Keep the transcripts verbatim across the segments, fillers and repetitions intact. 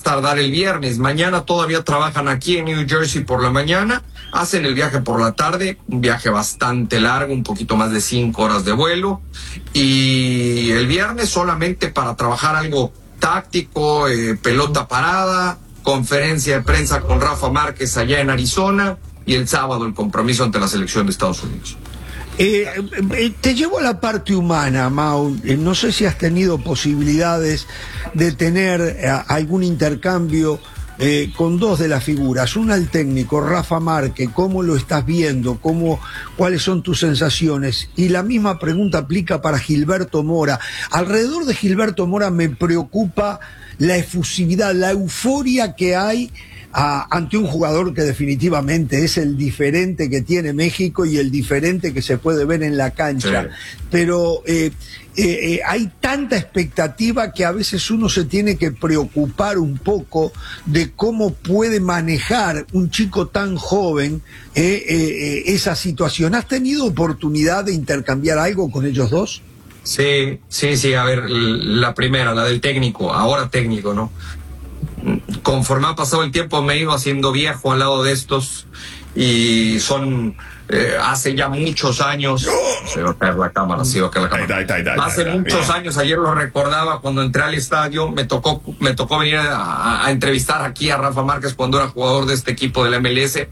tardar el viernes. Mañana todavía trabajan aquí en New Jersey por la mañana, hacen el viaje por la tarde, un viaje bastante largo, un poquito más de cinco horas de vuelo, y el viernes solamente para trabajar algo táctico, eh, pelota parada, conferencia de prensa con Rafa Márquez allá en Arizona, y el sábado el compromiso ante la selección de Estados Unidos. Eh, eh, te llevo a la parte humana, Mau. Eh, no sé si has tenido posibilidades de tener eh, algún intercambio eh, con dos de las figuras. Una, el técnico, Rafa Márquez. ¿Cómo lo estás viendo? ¿Cómo, ¿Cuáles son tus sensaciones? Y la misma pregunta aplica para Gilberto Mora. Alrededor de Gilberto Mora me preocupa la efusividad, la euforia que hay A, ante un jugador que definitivamente es el diferente que tiene México y el diferente que se puede ver en la cancha. Sí. Pero eh, eh, eh, hay tanta expectativa que a veces uno se tiene que preocupar un poco de cómo puede manejar un chico tan joven eh, eh, eh, esa situación. ¿Has tenido oportunidad de intercambiar algo con ellos dos? Sí, sí, sí. A ver, la primera, la del técnico, ahora técnico, ¿no? Conforme ha pasado el tiempo me he ido haciendo viejo al lado de estos, y son eh, hace ya muchos años, se va a caer la cámara, se va a caer la cámara. Hace muchos años, ayer lo recordaba cuando entré al estadio, me tocó me tocó venir a, a entrevistar aquí a Rafa Márquez cuando era jugador de este equipo de la M L S,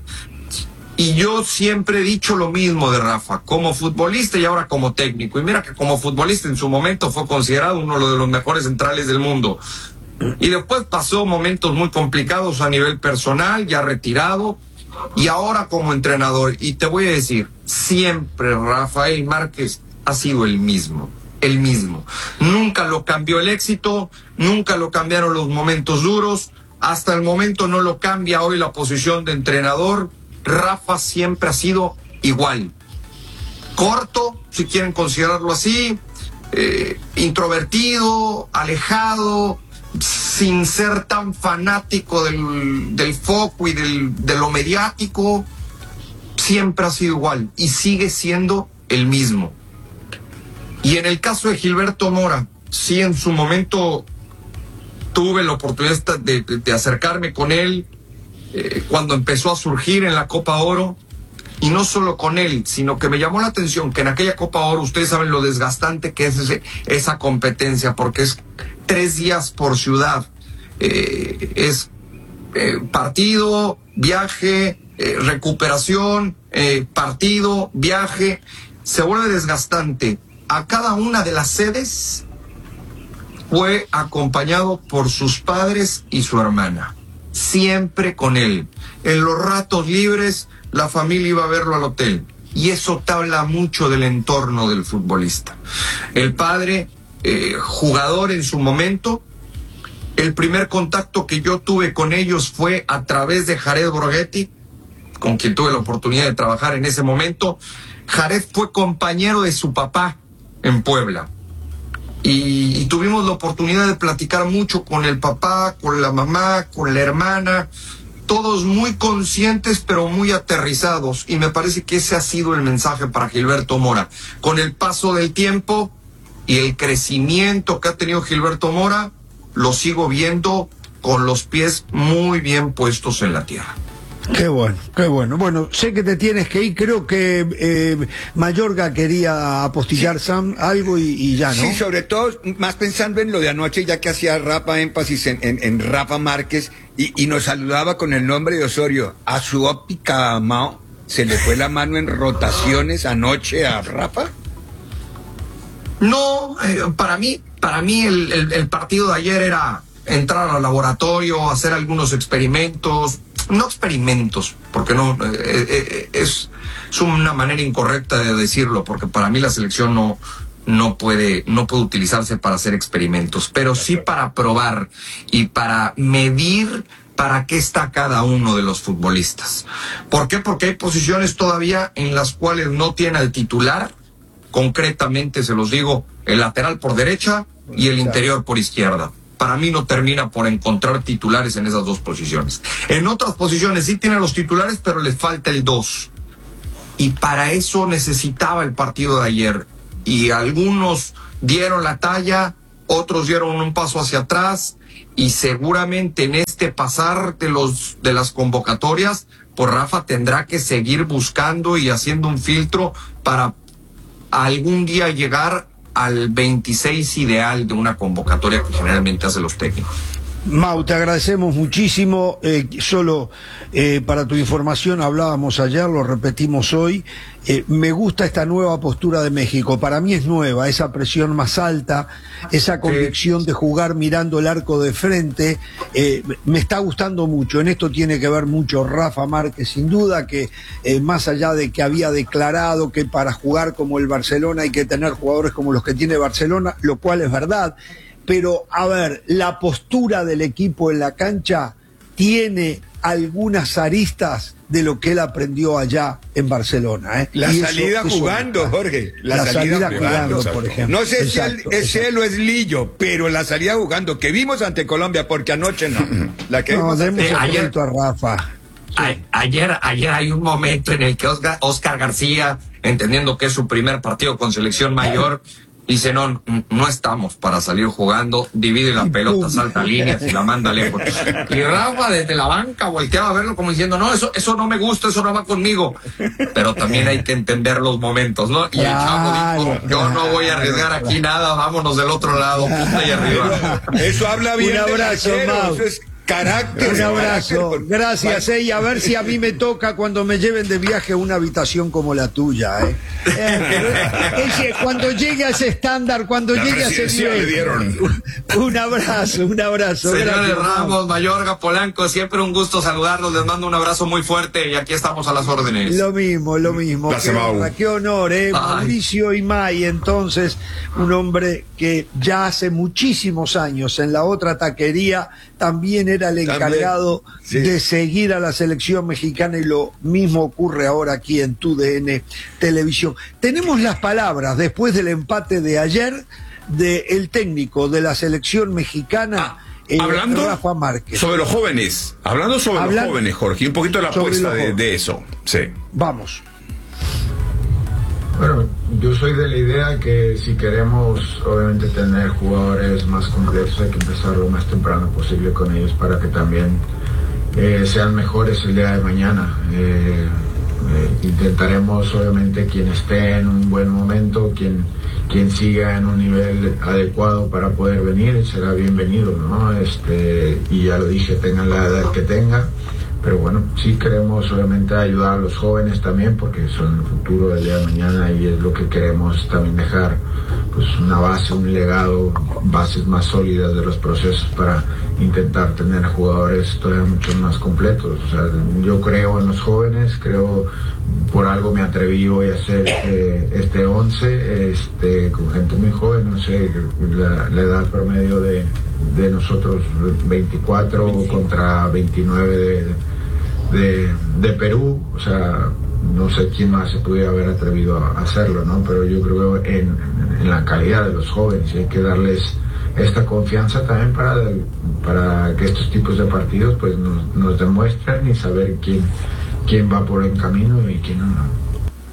y yo siempre he dicho lo mismo de Rafa, como futbolista y ahora como técnico, y mira que como futbolista en su momento fue considerado uno de los mejores centrales del mundo. Y después pasó momentos muy complicados a nivel personal, ya retirado, y ahora como entrenador. Y te voy a decir, siempre Rafael Márquez ha sido el mismo, el mismo. Nunca lo cambió el éxito, nunca lo cambiaron los momentos duros, hasta el momento no lo cambia hoy la posición de entrenador. Rafa siempre ha sido igual. Corto, si quieren considerarlo así, eh, introvertido, alejado, sin ser tan fanático del, del foco y del, de lo mediático. Siempre ha sido igual y sigue siendo el mismo. Y en el caso de Gilberto Mora, sí, en su momento tuve la oportunidad de, de, de acercarme con él eh, cuando empezó a surgir en la Copa Oro, y no solo con él, sino que me llamó la atención que en aquella Copa Oro, ustedes saben lo desgastante que es ese, esa competencia, porque es tres días por ciudad, eh, es eh, partido, viaje, eh, recuperación, eh, partido, viaje, se vuelve desgastante. A cada una de las sedes fue acompañado por sus padres y su hermana, siempre con él. En los ratos libres la familia iba a verlo al hotel, y eso te habla mucho del entorno del futbolista. El padre, eh, jugador en su momento, el primer contacto que yo tuve con ellos fue a través de Jared Borghetti, con quien tuve la oportunidad de trabajar en ese momento. Jared fue compañero de su papá en Puebla, y, y tuvimos la oportunidad de platicar mucho con el papá, con la mamá, con la hermana, todos muy conscientes pero muy aterrizados, y me parece que ese ha sido el mensaje para Gilberto Mora. Con el paso del tiempo y el crecimiento que ha tenido Gilberto Mora, lo sigo viendo con los pies muy bien puestos en la tierra. Qué bueno, qué bueno. Bueno, sé que te tienes que ir, creo que eh, Mayorga quería apostillar, sí, Sam, algo y, y ya, ¿no? Sí, sobre todo, más pensando en lo de anoche, ya que hacía Rafa énfasis en, en, en Rafa Márquez, y, y nos saludaba con el nombre de Osorio. A su óptica, Mao, ¿se le fue la mano en rotaciones anoche a Rafa? No, eh, para mí, para mí el, el, el partido de ayer era entrar al laboratorio, hacer algunos experimentos, no experimentos, porque no, eh, eh, es, es una manera incorrecta de decirlo, porque para mí la selección no, no puede, no puede utilizarse para hacer experimentos, pero sí para probar y para medir para qué está cada uno de los futbolistas. ¿Por qué? Porque hay posiciones todavía en las cuales no tiene al titular, concretamente se los digo, el lateral por derecha y el interior por izquierda. Para mí no termina por encontrar titulares en esas dos posiciones. En otras posiciones sí tiene los titulares, pero les falta el dos. Y para eso necesitaba el partido de ayer. Y algunos dieron la talla, otros dieron un paso hacia atrás, y seguramente en este pasar de los de las convocatorias, pues Rafa tendrá que seguir buscando y haciendo un filtro para algún día llegar al veintiséis ideal de una convocatoria que generalmente hacen los técnicos. Mau, te agradecemos muchísimo. Eh, solo eh, para tu información, hablábamos ayer, lo repetimos hoy. Eh, me gusta esta nueva postura de México. Para mí es nueva, esa presión más alta, esa convicción de jugar mirando el arco de frente. Eh, me está gustando mucho. En esto tiene que ver mucho Rafa Márquez, sin duda, que eh, más allá de que había declarado que para jugar como el Barcelona hay que tener jugadores como los que tiene Barcelona, lo cual es verdad. Pero, a ver, la postura del equipo en la cancha tiene algunas aristas de lo que él aprendió allá en Barcelona. ¿eh? La y salida eso, eso jugando, marca. Jorge. La, La salida, salida jugando, jugando, por ejemplo. No sé Exacto, si es él o es Lillo, pero la salida jugando que vimos ante Colombia, porque anoche no. La que No, vimos demos Eh, el ayer- crédito a Rafa. A- Ayer, ayer hay un momento en el que Oscar, Oscar García, entendiendo que es su primer partido con selección mayor, dice, no, no estamos para salir jugando, divide la Y pelota, pum. salta líneas y la manda lejos. Y Rafa desde la banca volteaba a verlo como diciendo, no, eso, eso no me gusta, eso no va conmigo. Pero también hay que entender los momentos, ¿no? Y el chavo dijo, Claro, yo no voy a arriesgar claro. aquí nada, vámonos del otro lado, punta y arriba. Eso habla bien. Un del abrazo, arquero, Mau. eso es carácter. Un abrazo, carácter. gracias, eh, y a ver si a mí me toca cuando me lleven de viaje a una habitación como la tuya, eh. Eh, ese- cuando llegue a ese estándar, cuando La llegue a ese presidencia le nivel. dieron. Un abrazo, un abrazo. Señores gracias, Mau. Ramos, Mayorga, Polanco, siempre un gusto saludarlos, les mando un abrazo muy fuerte y aquí estamos a las órdenes. Lo mismo, lo mismo. Gracias, Qué, Mau. honra, qué honor, ¿eh? Ay. Mauricio Imay, entonces, un hombre que ya hace muchísimos años en la otra taquería también era el También, encargado sí. de seguir a la selección mexicana y lo mismo ocurre ahora aquí en T U D N Televisión. Tenemos las palabras después del empate de ayer del técnico de la selección mexicana, eh, Hablando Rafa Márquez. sobre los jóvenes, hablando sobre Hablan- los jóvenes, Jorge, un poquito de la sobre apuesta los de, jóvenes. de eso. Sí. Vamos. Bueno, yo soy de la idea que si queremos obviamente tener jugadores más completos hay que empezar lo más temprano posible con ellos para que también eh, sean mejores el día de mañana. Eh, eh, intentaremos obviamente quien esté en un buen momento, quien, quien siga en un nivel adecuado para poder venir, será bienvenido, ¿no? Este, y ya lo dije, tengan la edad que tengan. Pero bueno, sí queremos obviamente ayudar a los jóvenes también porque son el futuro del día de mañana y es lo que queremos también dejar, pues una base, un legado, bases más sólidas de los procesos para intentar tener jugadores todavía mucho más completos. O sea, yo creo en los jóvenes, creo, por algo me atreví hoy a hacer este, este once, este, con gente muy joven, no sé, la, la edad promedio de, de nosotros veinticuatro contra veintinueve de, de, de Perú, o sea, no sé quién más se pudiera haber atrevido a hacerlo, ¿no? Pero yo creo en, en la calidad de los jóvenes y hay que darles esta confianza también para, para que estos tipos de partidos pues nos, nos demuestren y saber quién, quién va por el camino y quién no.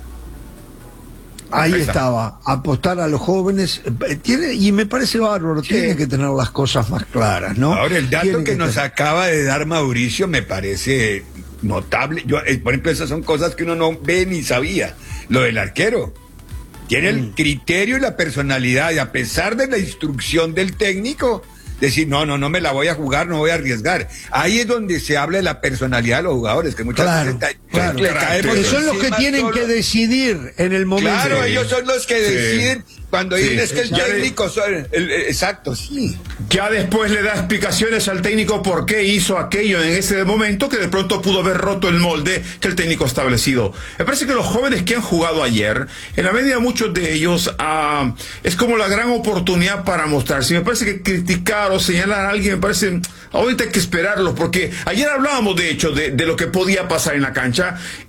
Ahí Ahí está. estaba, apostar a los jóvenes, eh, tiene, y me parece bárbaro, Sí. tiene que tener las cosas más claras, ¿no? Ahora, el dato Tiene que nos tener- acaba de dar Mauricio me parece notable. Yo, eh, por ejemplo, esas son cosas que uno no ve ni sabía. Lo del arquero. Tiene el criterio y la personalidad, y a pesar de la instrucción del técnico, decir, no, no, no me la voy a jugar, no voy a arriesgar. Ahí es donde se habla de la personalidad de los jugadores, que muchas Claro, veces claro. le caemos Que son los que encima tienen solo. que decidir en el momento. Claro, Sí. ellos son los que Sí. deciden cuando Sí. dicen es que el Ya de- técnico... son- el- el- exacto, sí. Ya después le da explicaciones al técnico por qué hizo aquello en ese momento que de pronto pudo haber roto el molde que el técnico ha establecido. Me parece que los jóvenes que han jugado ayer, en la medida muchos de ellos, ah, es como la gran oportunidad para mostrarse. Me parece que criticar o señalar a alguien, me parece, ahorita hay que esperarlo, porque ayer hablábamos de hecho de, de lo que podía pasar en la cancha y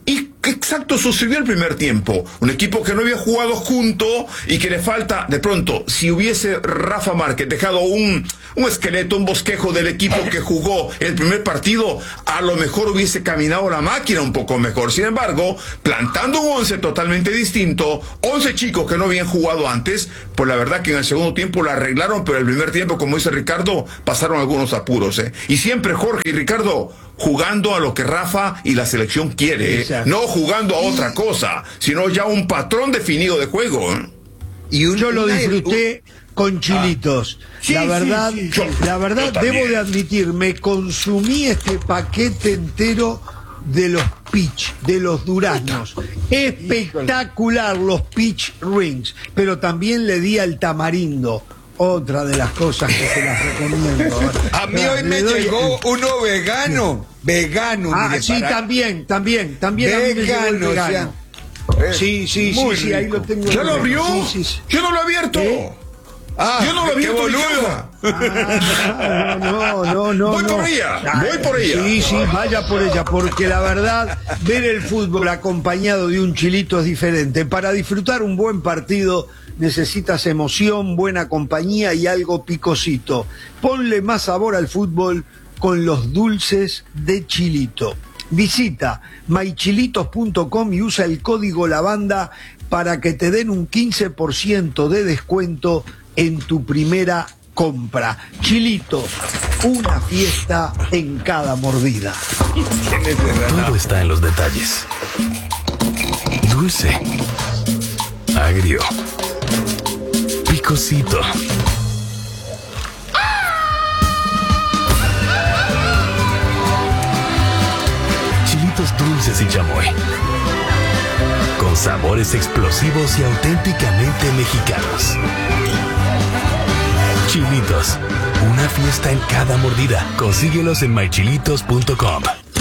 exacto sucedió el primer tiempo. Un equipo que no había jugado junto y que le falta, de pronto, si hubiese Rafa Márquez dejado un, un esqueleto, un bosquejo del equipo que jugó el primer partido, a lo mejor hubiese caminado la máquina un poco mejor. Sin embargo, plantando un once totalmente distinto, once chicos que no habían jugado antes, pues la verdad que en el segundo tiempo la arreglaron, pero el primer tiempo, como dice Ricardo, pasaron algunos apuros, ¿eh? Y siempre Jorge y Ricardo jugando a lo que Rafa y la selección quiere, ¿eh? No jugando a otra cosa, sino ya un patrón definido de juego, ¿eh? Y un, yo lo disfruté un... con chilitos. Ah. Sí, la verdad, sí, sí. Yo, la verdad debo de admitir, me consumí este paquete entero de los peach, de los duraznos. Espectacular los peach rings, pero también le di al tamarindo. Otra de las cosas que se las recomiendo. A mí hoy me llegó uno vegano. Vegano. Ah, mire, sí, para... también, también, también. Vegano, vegano. O sea, sí, sí, sí, sí, ahí lo tengo. ¿Ya lo abrió? Sí, sí, sí. Yo no lo he abierto. ¿Eh? Ah, yo no lo qué abierto. boludo. Ah, no, no, no, voy no. por ella, voy por ella. Sí, sí, vaya por ella, porque la verdad, ver el fútbol acompañado de un chilito es diferente. Para disfrutar un buen partido necesitas emoción, buena compañía y algo picosito. Ponle más sabor al fútbol con los dulces de Chilito. Visita my chilitos punto com y usa el código Lavanda para que te den un quince por ciento de descuento en tu primera compra. Chilitos, una fiesta en cada mordida. Todo está en los detalles. Dulce, agrio, picosito. Chilitos dulces y chamoy. Con sabores explosivos y auténticamente mexicanos. Chilitos, una fiesta en cada mordida. Consíguelos en my chilitos punto com.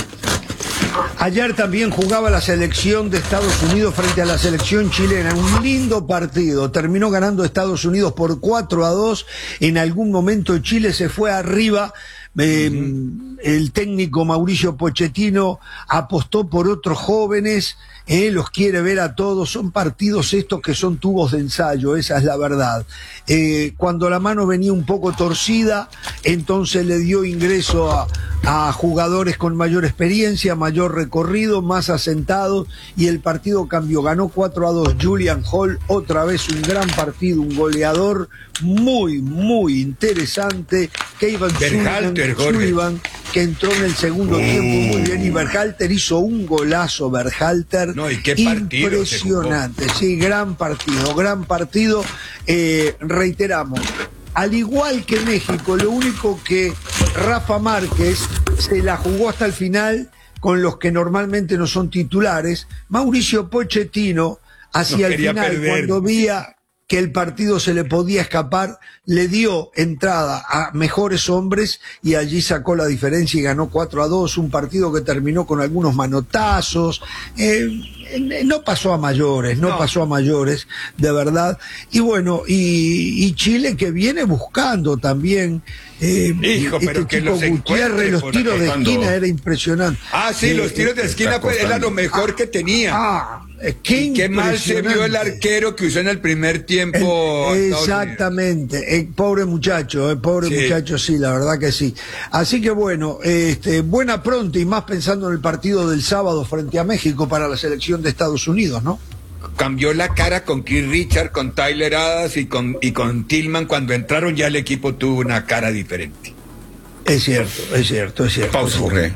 Ayer también jugaba la selección de Estados Unidos frente a la selección chilena. Un lindo partido. Terminó ganando Estados Unidos por cuatro a dos. En algún momento Chile se fue arriba. Eh, uh-huh. El técnico Mauricio Pochettino apostó por otros jóvenes, eh, los quiere ver a todos. Son partidos estos que son tubos de ensayo, esa es la verdad. Eh, cuando la mano venía un poco torcida, entonces le dio ingreso a, a jugadores con mayor experiencia, mayor recorrido, más asentados, y el partido cambió. Ganó cuatro a dos Julian Hall, otra vez un gran partido, un goleador muy, muy interesante. Kevin Berhalter, Sullivan, que entró en el segundo uh. tiempo muy bien, y Berhalter hizo un golazo. Berhalter, no, ¿y qué partido? Impresionante, sí, gran partido, gran partido. Eh, reiteramos, al igual que México, lo único que Rafa Márquez se la jugó hasta el final con los que normalmente no son titulares. Mauricio Pochettino hacia el final, perder. Cuando veía que el partido se le podía escapar, le dio entrada a mejores hombres y allí sacó la diferencia y ganó cuatro a dos, un partido que terminó con algunos manotazos. Eh, no pasó a mayores, no, no pasó a mayores, de verdad. Y bueno, y, y Chile que viene buscando también. Eh, Hijo, este pero que chico los Gutiérrez, los tiros de cuando... esquina era impresionante. Ah, sí, eh, los tiros de esquina pues, era lo mejor ah, que tenía. Ah, qué, y qué mal se vio el arquero que usó en el primer tiempo. El, exactamente, el pobre muchacho, el pobre sí. muchacho, sí, la verdad que sí. Así que bueno, este, buena pronta y más pensando en el partido del sábado frente a México para la selección de Estados Unidos, ¿no? Cambió la cara con Keith Richards, con Tyler Adams y con, y con Tillman. Cuando entraron ya el equipo tuvo una cara diferente. Es cierto, es cierto, es cierto. Pausa, Jorge.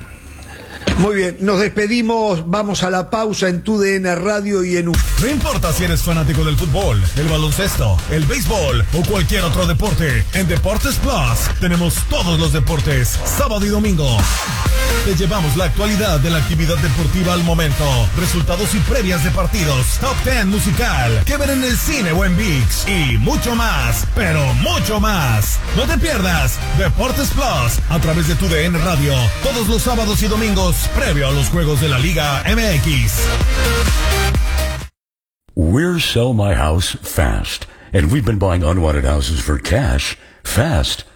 Muy bien, nos despedimos, vamos a la pausa en Tu D N Radio y en U. No importa si eres fanático del fútbol, el baloncesto, el béisbol o cualquier otro deporte, en Deportes Plus tenemos todos los deportes, sábado y domingo. Te llevamos la actualidad de la actividad deportiva al momento, resultados y previas de partidos, top ten musical, que ver en el cine o en ViX y mucho más, pero mucho más. No te pierdas Deportes Plus a través de Tu D N Radio, todos los sábados y domingos previo a los juegos de la Liga M X. We're Sell My House Fast, and we've been buying unwanted houses for cash fast.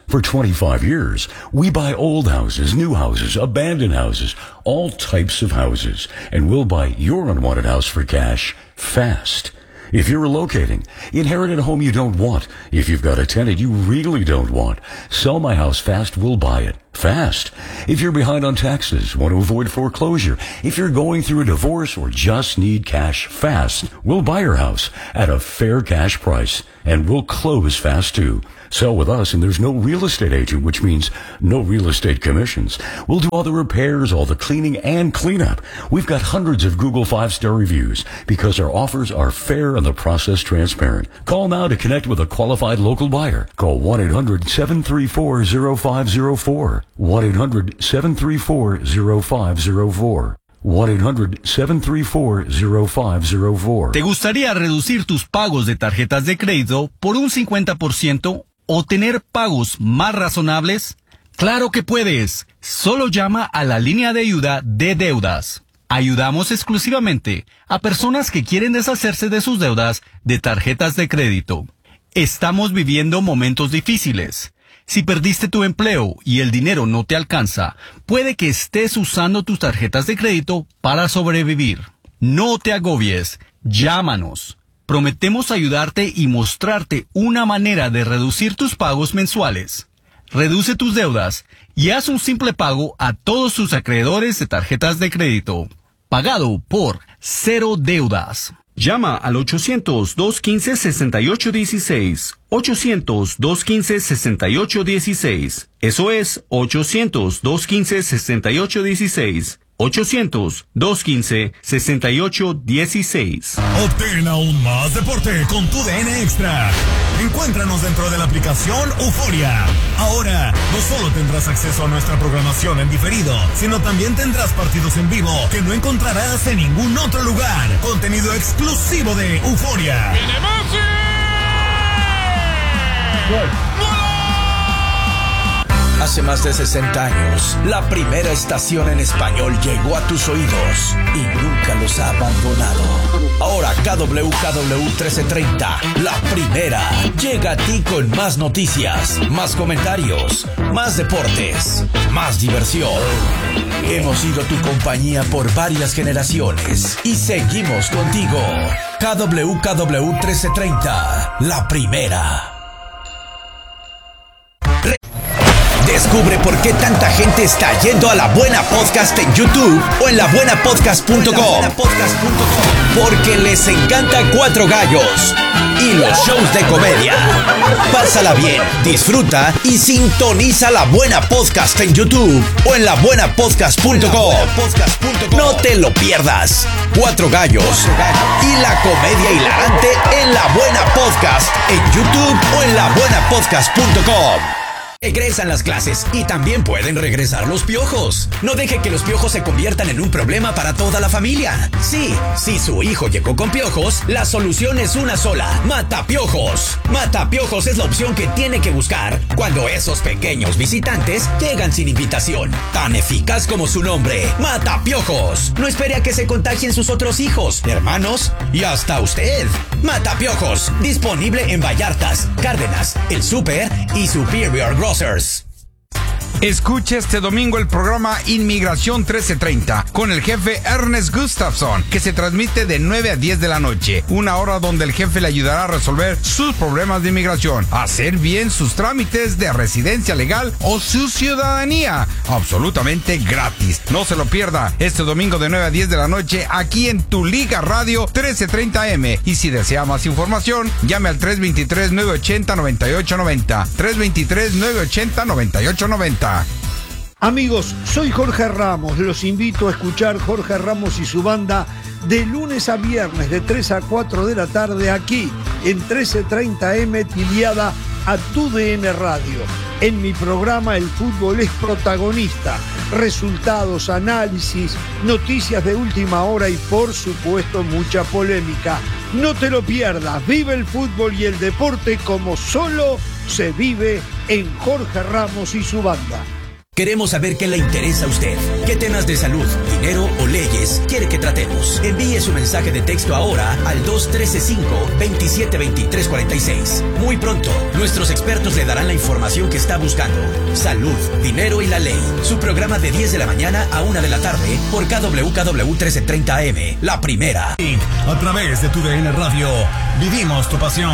For twenty-five years, we buy old houses, new houses, abandoned houses, all types of houses, and we'll buy your unwanted house for cash fast. If you're relocating, inherit a home you don't want. If you've got a tenant you really don't want, Sell My House Fast will buy it fast. If you're behind on taxes, want to avoid foreclosure, if you're going through a divorce or just need cash fast, we'll buy your house at a fair cash price, and we'll close fast too. Sell with us, and there's no real estate agent, which means no real estate commissions. We'll do all the repairs, all the cleaning, and cleanup. We've got hundreds of Google five-star reviews because our offers are fair and the process transparent. Call now to connect with a qualified local buyer. Call one eight hundred seven three four zero five zero four. one eight hundred seven three four zero five zero four. one eight hundred seven three four zero five zero four. ¿Te gustaría reducir tus pagos de tarjetas de crédito por un cincuenta por ciento o tener pagos más razonables? ¡Claro que puedes! Solo llama a la línea de ayuda de deudas. Ayudamos exclusivamente a personas que quieren deshacerse de sus deudas de tarjetas de crédito. Estamos viviendo momentos difíciles. Si perdiste tu empleo y el dinero no te alcanza, puede que estés usando tus tarjetas de crédito para sobrevivir. No te agobies. Llámanos. Prometemos ayudarte y mostrarte una manera de reducir tus pagos mensuales. Reduce tus deudas y haz un simple pago a todos tus acreedores de tarjetas de crédito. Pagado por Cero Deudas. Llama al ochocientos, dos quince, sesenta y ocho dieciséis. ochocientos, dos quince, sesenta y ocho dieciséis. Eso es ochocientos, dos quince, sesenta y ocho dieciséis. ochocientos, dos quince, sesenta y ocho dieciséis. Obtén aún más deporte con tu D N Extra. Encuéntranos dentro de la aplicación Euforia. Ahora, no solo tendrás acceso a nuestra programación en diferido, sino también tendrás partidos en vivo que no encontrarás en ningún otro lugar. Contenido exclusivo de Euforia. Hace más de sesenta años, la primera estación en español llegó a tus oídos y nunca los ha abandonado. Ahora K W K W trece treinta, la primera, llega a ti con más noticias, más comentarios, más deportes, más diversión. Hemos sido tu compañía por varias generaciones y seguimos contigo. K W K W trece treinta, la primera. Descubre por qué tanta gente está yendo a La Buena Podcast en YouTube o en la buena podcast punto com. Porque les encanta Cuatro Gallos y los shows de comedia. Pásala bien, disfruta y sintoniza La Buena Podcast en YouTube o en la buena podcast punto com. No te lo pierdas. Cuatro Gallos y la comedia hilarante en La Buena Podcast en YouTube o en la buena podcast punto com. Regresan las clases y también pueden regresar los piojos. No deje que los piojos se conviertan en un problema para toda la familia. Sí, si su hijo llegó con piojos, la solución es una sola: Matapiojos. Matapiojos es la opción que tiene que buscar cuando esos pequeños visitantes llegan sin invitación. Tan eficaz como su nombre, Matapiojos. No espere a que se contagien sus otros hijos, hermanos y hasta usted. Matapiojos, disponible en Vallartas, Cárdenas, El Súper y Superior Growth. Escuche este domingo el programa Inmigración trece treinta con el jefe Ernest Gustafson, que se transmite de nueve a diez de la noche, una hora donde el jefe le ayudará a resolver sus problemas de inmigración, hacer bien sus trámites de residencia legal o su ciudadanía, absolutamente gratis. No se lo pierda este domingo de nueve a diez de la noche aquí en Tu Liga Radio trece treinta M. Y si desea más información, llame al tres dos tres, nueve ocho cero, nueve ocho nueve cero, tres dos tres, nueve ocho cero, nueve ocho nueve cero. Amigos, soy Jorge Ramos. Los invito a escuchar Jorge Ramos y su banda de lunes a viernes de tres a cuatro de la tarde aquí en trece treinta M, tiliada a Tu D N Radio. En mi programa el fútbol es protagonista. Resultados, análisis, noticias de última hora y por supuesto mucha polémica. No te lo pierdas. Vive el fútbol y el deporte como solo se vive en Jorge Ramos y su banda. Queremos saber qué le interesa a usted. ¿Qué temas de salud, dinero o leyes quiere que tratemos? Envíe su mensaje de texto ahora al dos uno tres cinco, dos siete dos tres cuatro seis. Muy pronto, nuestros expertos le darán la información que está buscando. Salud, dinero y la ley. Su programa de diez de la mañana a una de la tarde por K W K W trece treinta A M. La primera. A través de tu D N Radio, vivimos tu pasión.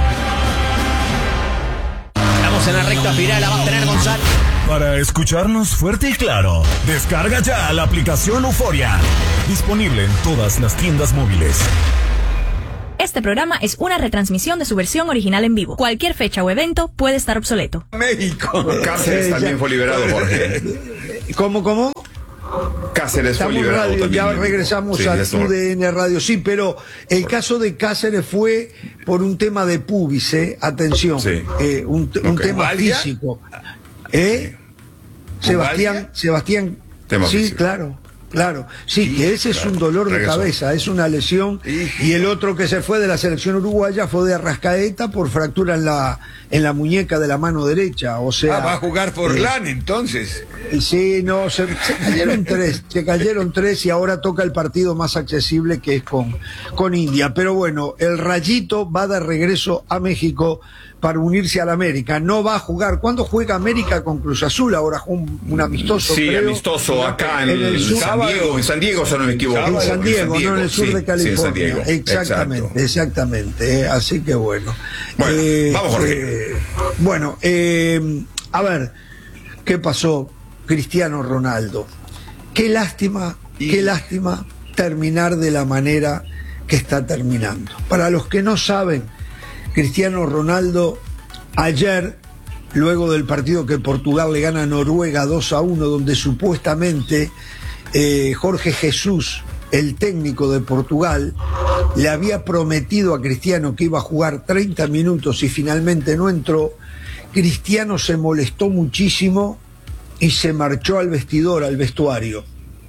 Estamos en la recta final, la va a tener Gonzalo. Para escucharnos fuerte y claro, descarga ya la aplicación Euforia. Disponible en todas las tiendas móviles. Este programa es una retransmisión de su versión original en vivo. Cualquier fecha o evento puede estar obsoleto. México. Cáceres Eh, también ya. fue liberado, Jorge. ¿Cómo, cómo? Cáceres fue Estamos liberado radio, también. ya regresamos Sí, a eso. tu D N Radio, sí, pero el caso de Cáceres fue por un tema de pubis, ¿eh? Atención, Sí. eh, un, un Ok. tema ¿Ubaldia? físico. ¿Eh? Sebastián, ¿Ubaldia? Sebastián, Tema sí, físico. claro. Claro, sí, que ese es un dolor de regresó. cabeza, es una lesión. Y el otro que se fue de la selección uruguaya fue de Arrascaeta por fractura en la en la muñeca de la mano derecha. O sea, Ah, va a jugar eh, Forlán entonces. sí, no, se, se cayeron tres, se cayeron tres y ahora toca el partido más accesible que es con, con India. Pero bueno, el Rayito va de regreso a México para unirse al América. No va a jugar. ¿Cuándo juega América con Cruz Azul? Ahora un, un amistoso. Sí, creo. amistoso acá en, En el en sur. San Diego, en San Diego, si no me equivoco. En San Diego, no en el sur sí, de California. Sí, en San Diego. Exactamente, Exacto. exactamente. eh, así que bueno. Bueno, Eh, vamos, Jorge. eh, bueno, eh, a ver, ¿qué pasó? Cristiano Ronaldo. Qué lástima, qué lástima terminar de la manera que está terminando. Para los que no saben, Cristiano Ronaldo ayer, luego del partido que Portugal le gana a Noruega dos a uno, donde supuestamente eh, Jorge Jesús, el técnico de Portugal, le había prometido a Cristiano que iba a jugar treinta minutos y finalmente no entró. Cristiano se molestó muchísimo y se marchó al vestidor, al vestuario.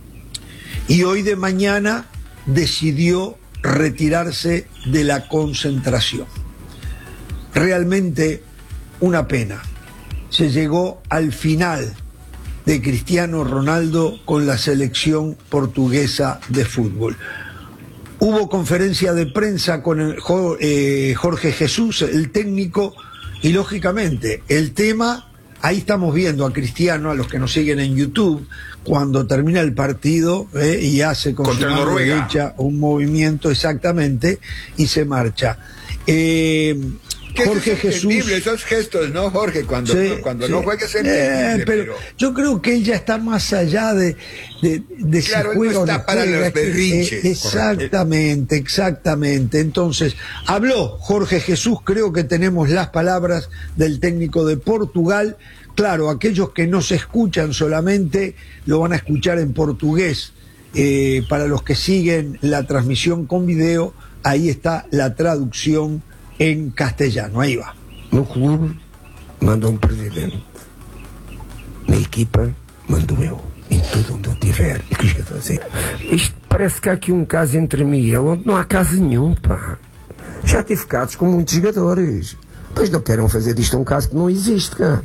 Y hoy de mañana decidió retirarse de la concentración. Realmente una pena. Se llegó al final de Cristiano Ronaldo con la selección portuguesa de fútbol. Hubo conferencia de prensa con el eh, Jorge Jesús, el técnico, y lógicamente el tema, ahí estamos viendo a Cristiano, a los que nos siguen en YouTube, cuando termina el partido eh, y hace con Contra su mano Noruega. derecha un movimiento exactamente y se marcha. Eh, Que Jorge eso es Jesús. entendible, esos gestos, ¿no, Jorge? Cuando, Sí, no, cuando sí. no juegues en Eh, pero, yo creo que él ya está más allá de, de, de Claro, si él no juega o está no para juega. los Es que, berrinches. eh, exactamente, exactamente. Entonces, habló Jorge Jesús, creo que tenemos las palabras del técnico de Portugal. Claro, aquellos que no se escuchan solamente lo van a escuchar en portugués. Eh, para los que siguen la transmisión con video, ahí está la traducción en castellano. Ahí va. No clube manda um presidente. Na equipa mando eu. Em tudo onde eu tiver. O que eu fazer? Isto parece que há aqui um caso entre mim e ele onde não há caso nenhum, pá. Já tive casos com muitos jogadores. Pois não queiram fazer disto um caso que não existe, cara.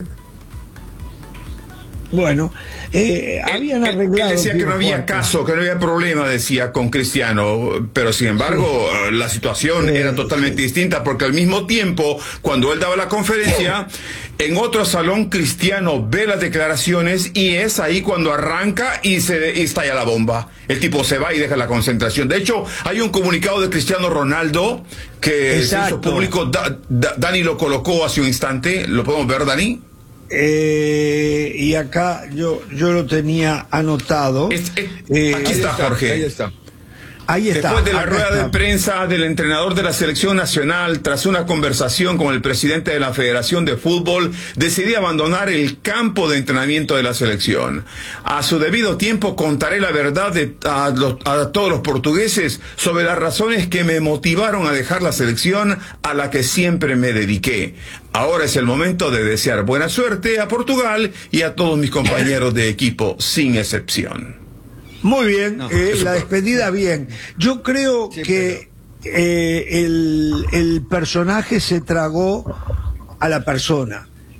Bueno, eh, habían Él, arreglado. él decía que no había Fuerte. caso, que no había problema, decía, con Cristiano, pero sin embargo eh, la situación Sí, era totalmente sí. distinta, porque al mismo tiempo, cuando él daba la conferencia, en otro salón Cristiano ve las declaraciones y es ahí cuando arranca y se y estalla la bomba. El tipo se va y deja la concentración. De hecho, hay un comunicado de Cristiano Ronaldo que se Exacto. hizo público, Da- Da- Dani lo colocó hace un instante, ¿lo podemos ver, Dani? Eh, y acá yo, yo lo tenía anotado. Es- es- Eh, aquí está, Jorge. Ahí está. Ahí está. Después de la acá rueda está. de prensa del entrenador de la selección nacional, tras una conversación con el presidente de la Federación de Fútbol, decidí abandonar el campo de entrenamiento de la selección. A su debido tiempo contaré la verdad de, a, los- a todos los portugueses sobre las razones que me motivaron a dejar la selección a la que siempre me dediqué. Ahora es el momento de desear buena suerte a Portugal y a todos mis compañeros de equipo, sin excepción. Muy bien, No, eh, eso la fue- despedida bien. Yo creo Sí, que eh, el, el personaje se tragó a la persona.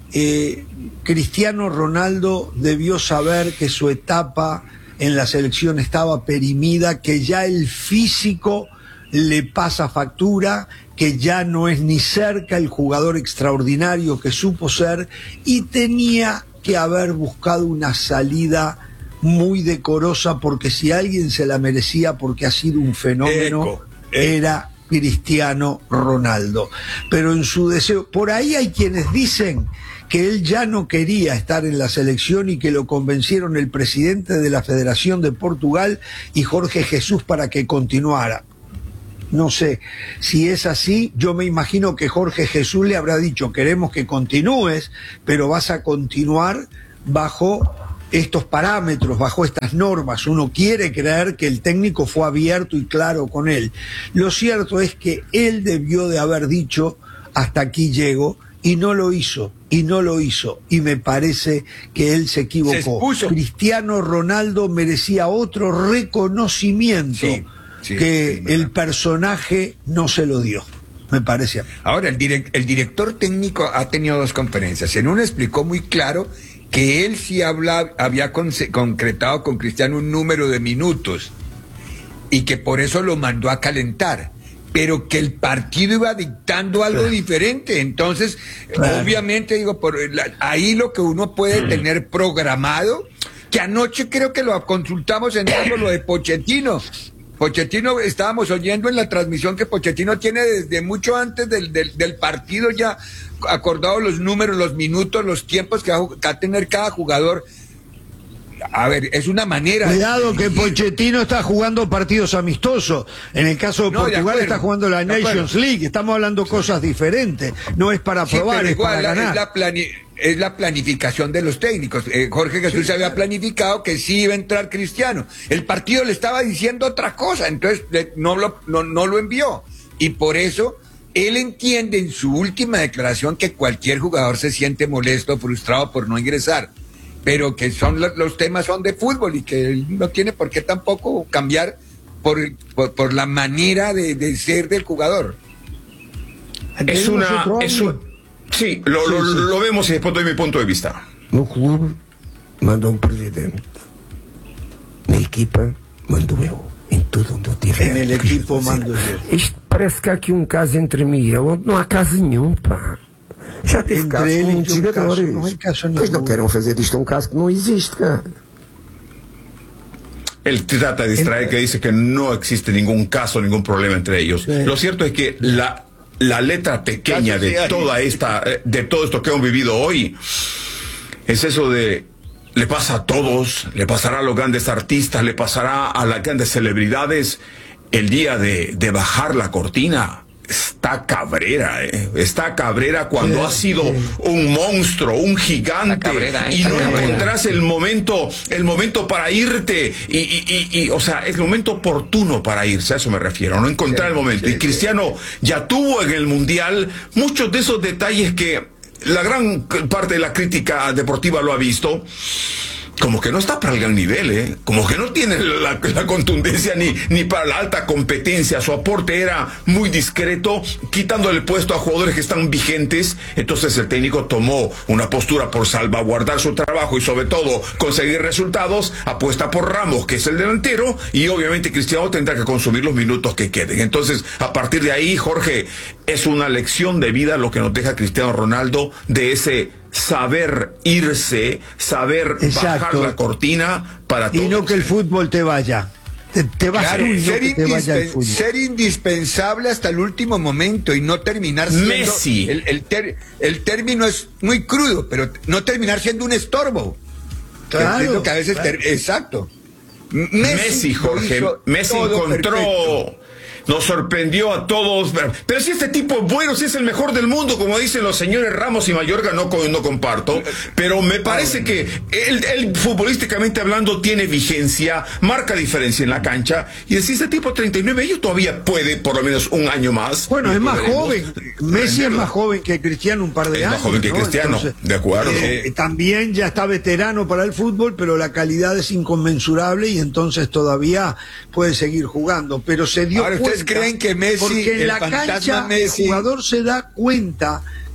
eh, Cristiano Ronaldo debió saber que su etapa en la selección estaba perimida, que ya el físico le pasa factura, que ya no es ni cerca el jugador extraordinario que supo ser, y tenía que haber buscado una salida muy decorosa, porque si alguien se la merecía porque ha sido un fenómeno, eco, eco. era Cristiano Ronaldo. Pero en su deseo, por ahí hay quienes dicen que él ya no quería estar en la selección y que lo convencieron el presidente de la Federación de Portugal y Jorge Jesús para que continuara. No sé, si es así, yo me imagino que Jorge Jesús le habrá dicho: queremos que continúes, pero vas a continuar bajo estos parámetros, bajo estas normas. Uno quiere creer que el técnico fue abierto y claro con él. Lo cierto es que él debió de haber dicho: hasta aquí llego, y no lo hizo, y no lo hizo, y me parece que él se equivocó. Se Cristiano Ronaldo merecía otro reconocimiento. Sí. Sí, que sí, el personaje no se lo dio, me parece a mí. Ahora, el, direct, el director técnico ha tenido dos conferencias. En una explicó muy claro que él sí habla, había con, concretado con Cristiano un número de minutos y que por eso lo mandó a calentar, pero que el partido iba dictando algo claro. diferente. Entonces, claro. obviamente, digo, por la, ahí lo que uno puede tener programado, que anoche creo que lo consultamos en algo, lo de Pochettino. Pochettino, estábamos oyendo en la transmisión que Pochettino tiene desde mucho antes del, del, del partido ya acordado los números, los minutos, los tiempos que va, que va a tener cada jugador. A ver, es una manera... Cuidado que Pochettino está jugando partidos amistosos. En el caso de no, Portugal de está jugando la Nations League. Estamos hablando de cosas diferentes. No es para probar, sí, es para la, ganar. Es la, plani es la planificación de los técnicos. Eh, Jorge Jesús sí, había planificado que sí iba a entrar Cristiano. El partido le estaba diciendo otra cosa, entonces le, no, lo, no, no lo envió. Y por eso... él entiende en su última declaración que cualquier jugador se siente molesto, frustrado por no ingresar, pero que son los, los temas son de fútbol y que él no tiene por qué tampoco cambiar por, por, por la manera de, de ser del jugador. Es una... Es un, sí, lo, sí, lo, sí. lo vemos y después doy mi punto de vista. No clube mandó un presidente, mi equipa mando eu. Em tudo onde eu tiver. En el equipo mando eu. Isto parece que há aqui um caso entre mim e ele, não há caso nenhum, pá. Já teve caso com muitos jogadores. Não é caso nenhum. Mas não queiram fazer disto um caso que não existe, cara. Él trata de distraer que dice que no existe ningún caso, ningún problema entre ellos. Sí. Lo cierto es que la, la letra pequeña de toda esta, de todo esto que hemos vivido hoy, es eso de... le pasa a todos, le pasará a los grandes artistas, le pasará a las grandes celebridades. El día de, de bajar la cortina está Cabrera, ¿eh? Está Cabrera cuando sí, ha sido sí. un monstruo, un gigante, Cabrera, ¿eh? Y no Cabrera. encontrás el momento, el momento para irte, y, y, y, y, o sea, es el momento oportuno para irse, a eso me refiero, no encontrar sí, el momento. Sí, y Cristiano sí. ya tuvo en el Mundial muchos de esos detalles que la gran parte de la crítica deportiva lo ha visto, como que no está para el gran nivel, ¿eh? Como que no tiene la, la contundencia ni, ni para la alta competencia. Su aporte era muy discreto, quitándole el puesto a jugadores que están vigentes. Entonces el técnico tomó una postura por salvaguardar su trabajo y sobre todo conseguir resultados. Apuesta por Ramos, que es el delantero, y obviamente Cristiano tendrá que consumir los minutos que queden. Entonces, a partir de ahí, Jorge, es una lección de vida lo que nos deja Cristiano Ronaldo, de ese saber irse, saber Exacto. bajar la cortina para y no que el fútbol te vaya. Te, te vas claro, a ser, no te vaya el fútbol. Ser indispensable hasta el último momento y no terminar siendo Messi. El, el, ter, el término es muy crudo, pero no terminar siendo un estorbo. Claro, es lo que a veces claro. ter, exacto. Messi, Messi Jorge, Messi encontró perfecto. Nos sorprendió a todos. Pero si este tipo es bueno, si es el mejor del mundo, como dicen los señores Ramos y Mayorga, no, no comparto. Pero me parece que él, él, futbolísticamente hablando, tiene vigencia, marca diferencia en la cancha. Y si este tipo treinta y nueve años todavía puede, por lo menos un año más. Bueno, es más joven. Messi es más joven que Cristiano un par de es años. Es más joven que ¿no? Cristiano, Entonces, de acuerdo. Eh, también ya está veterano para el fútbol, pero la calidad es inconmensurable y entonces todavía puede seguir jugando. Pero se dio Ahora, cuenta. ¿Ustedes creen que Messi, porque en el la cancha, Messi... el jugador se da cuenta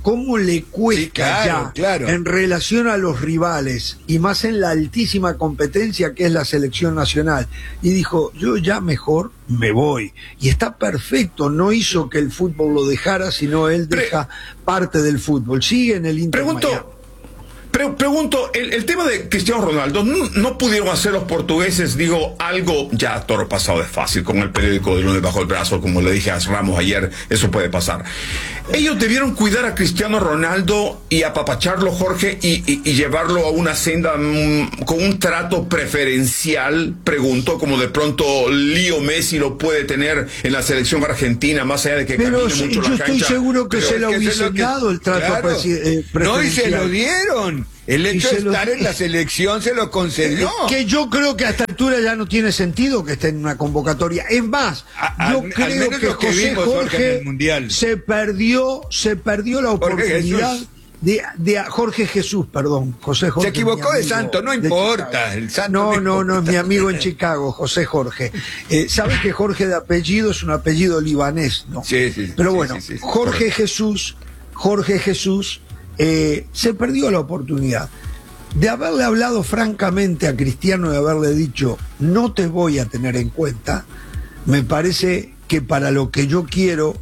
cómo le cuesta Sí, claro, ya claro. en relación a los rivales y más en la altísima competencia que es la selección nacional. Y dijo, yo ya mejor me voy. Y está perfecto, no hizo que el fútbol lo dejara, sino él deja parte del fútbol. Sigue en el Inter Pregunto, Miami. pre- pregunto el, el tema de Cristiano Ronaldo, no, no pudieron hacer los portugueses, digo, algo ya toro pasado de fácil, con el periódico de lunes bajo el brazo, como le dije a Ramos ayer, eso puede pasar. Ellos debieron cuidar a Cristiano Ronaldo y apapacharlo, Jorge, y, y, y llevarlo a una senda mm, con un trato preferencial, pregunto, como de pronto Leo Messi lo puede tener en la selección argentina, más allá de que Pero camine sí, mucho yo la estoy cancha. seguro que Pero se es lo que eso es hubiesen lo que- dado el trato claro. presi- eh, No, y se preferencial. lo dieron. El Y hecho se de lo estar en la dieron. selección se lo concedió. Que yo creo que a esta altura ya no tiene sentido que esté en una convocatoria. Es más, A- yo al- al creo menos que lo que José vimos, Jorge, en Jorge el Mundial. se perdió, se perdió la Jorge oportunidad Jesús. de, de Jorge Jesús, perdón, José Jorge. Se equivocó mi de amigo santo, no de importa, Chicago. el santo No, no no, no, es importa. mi amigo en Chicago, José Jorge. Eh, ¿Sabes que Jorge de apellido es un apellido libanés, no? Sí, sí, Pero sí, bueno, sí, sí, sí, Jorge correcto. Jesús, Jorge Jesús, eh, se perdió la oportunidad de haberle hablado francamente a Cristiano y haberle dicho, no te voy a tener en cuenta. Me parece que para lo que yo quiero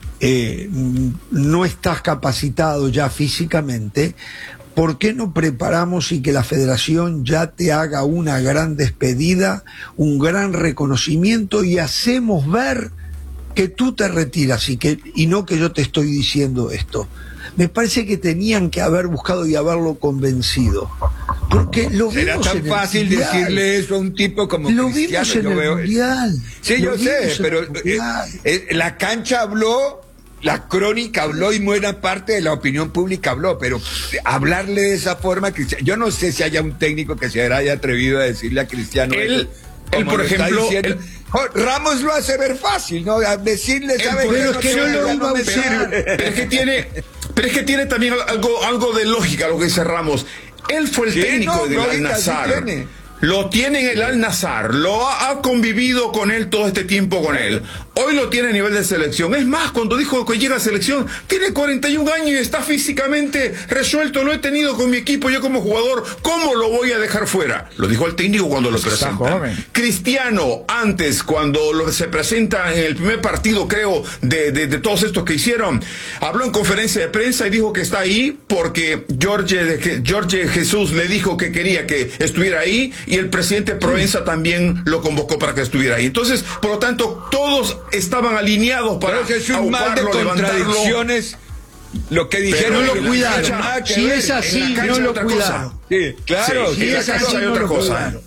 eh, no estás capacitado ya físicamente. ¿Por qué no preparamos y que la federación ya te haga una gran despedida, un gran reconocimiento y hacemos ver que tú te retiras y, que, y no que yo te estoy diciendo esto? Me parece que tenían que haber buscado y haberlo convencido. Porque lo Será vimos tan en el fácil Mundial. decirle eso a un tipo como Lo Cristiano. vimos en yo el veo- Mundial. Sí, Lo yo sé, vimos en pero el Mundial. eh, eh, la cancha habló, la crónica habló y buena parte de la opinión pública habló, pero hablarle de esa forma, Cristiano, yo no sé si haya un técnico que se haya atrevido a decirle a Cristiano Él- eso, él, como por lo está ejemplo, diciendo. él- Jo- Ramos lo hace ver fácil, ¿no? A decirle, ¿sabes? pero qué? es que no sé, lo ya iba a me usar. sirve. Pero es que tiene, pero es que tiene también algo, algo de lógica lo que dice Ramos. Él fue el Sí, técnico no, del lógica, Al-Nassr. sí tiene. Lo tiene en el Al-Nassr, lo ha, ha convivido con él todo este tiempo con él. Hoy lo tiene a nivel de selección. Es más, cuando dijo que llega a selección, tiene cuarenta y un años y está físicamente resuelto. Lo he tenido con mi equipo, yo como jugador, ¿cómo lo voy a dejar fuera? Lo dijo el técnico cuando lo presenta. Cristiano, antes, cuando lo, se presenta en el primer partido, creo, de, de, de todos estos que hicieron, habló en conferencia de prensa y dijo que está ahí porque Jorge, de, Jorge Jesús le dijo que quería que estuviera ahí y el presidente Proenza también lo convocó para que estuviera ahí. Entonces, por lo tanto, todos estaban alineados para Pero es un mal de auparlo, levantarlo. contradicciones. Lo que dijeron, no lo que la cuidaron. cancha nada que Si ver. es así, En la cancha no hay lo otra cuidaron. cosa. Sí, claro, Sí, sí, en la es cancha así, hay no otra lo cosa. cuidaron.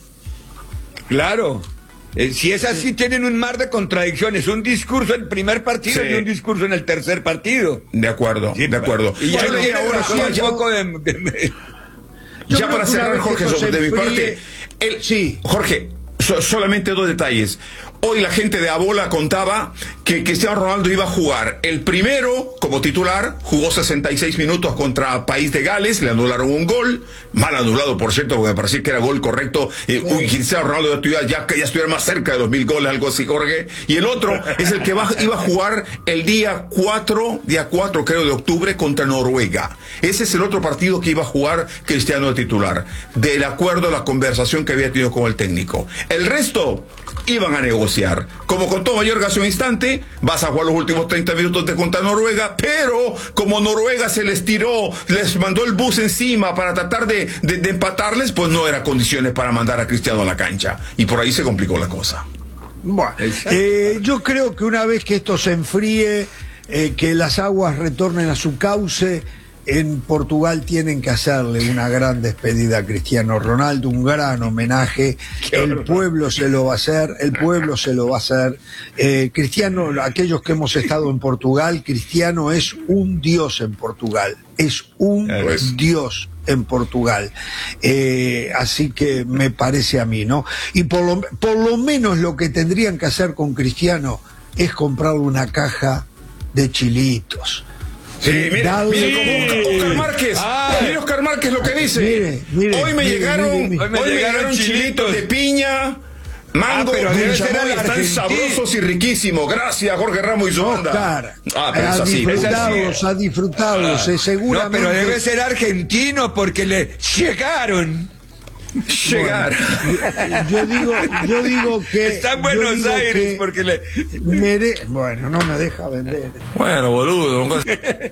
claro. Eh, si es así, tienen un mar de contradicciones. Un discurso en el primer partido Sí. y un discurso en el tercer partido. De acuerdo, Sí, de acuerdo. Y ya Yo le le ahora ahora un yo- poco de, de- Yo ya creo para que una cerrar, vez que Jorge, esto sobre- se de mi enfríe- parte, el- Sí. Jorge, so- solamente dos detalles. Hoy la gente de Abola contaba que Cristiano Ronaldo iba a jugar. El primero, como titular, jugó sesenta y seis minutos contra País de Gales, le anularon un gol, mal anulado, por cierto, porque me parecía que era gol correcto. Eh, uy, Cristiano Ronaldo ya estuviera, ya, ya estuviera más cerca de los mil goles, algo así, Jorge. Y el otro es el que va, iba a jugar el día cuatro, día cuatro, creo, de octubre contra Noruega. Ese es el otro partido que iba a jugar Cristiano de titular, del acuerdo a la conversación que había tenido con el técnico. El resto iban a negociar. Como contó Mayorga hace un instante, vas a jugar los últimos treinta minutos de contra Noruega, pero como Noruega se les tiró, les mandó el bus encima para tratar de, de, de empatarles, pues no era condiciones para mandar a Cristiano a la cancha. Y por ahí se complicó la cosa. Bueno, eh, yo creo que una vez que esto se enfríe, eh, que las aguas retornen a su cauce, en Portugal tienen que hacerle una gran despedida a Cristiano Ronaldo, un gran homenaje. El pueblo se lo va a hacer, el pueblo se lo va a hacer. Eh, Cristiano, aquellos que hemos estado en Portugal, Cristiano es un dios en Portugal, es un Pues. dios en Portugal. Eh, así que me parece a mí, ¿no? Y por lo, por lo menos lo que tendrían que hacer con Cristiano es comprarle una caja de chilitos. Sí, mire, Dale- mire como Oscar Márquez, Ah. mire Oscar Márquez lo que dice. Mire, mire, hoy me mire, llegaron, mire, mire. hoy me llegaron chilitos de piña, Mango, Ah, pero debe ser chamoy, el están argentino. sabrosos y riquísimos. Gracias, Jorge Ramos y su banda. Oscar, Ah, pero a es así. Es disfrutarlos, así. a disfrutarlos, eh, No, seguramente. pero debe ser argentino porque le llegaron. Llegar. Bueno, yo, yo digo, yo digo que Está en yo Buenos digo Aires que porque le. mere- bueno, no me deja vender. Bueno, boludo. Bueno,